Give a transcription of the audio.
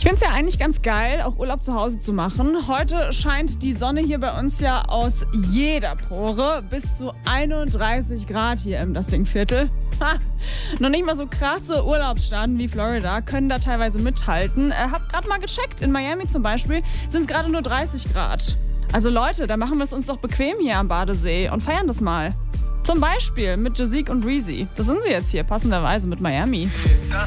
Ich finde es ja eigentlich ganz geil, auch Urlaub zu Hause zu machen. Heute scheint die Sonne hier bei uns ja aus jeder Pore. Bis zu 31 Grad hier im Dusting-Viertel. Noch nicht mal so krasse Urlaubsstaaten wie Florida können da teilweise mithalten. Hab gerade mal gecheckt, in Miami zum Beispiel sind es gerade nur 30 Grad. Also Leute, da machen wir es uns doch bequem hier am Badesee und feiern das mal. Zum Beispiel mit Jazik und Reezy. Das sind sie jetzt hier, passenderweise mit Miami.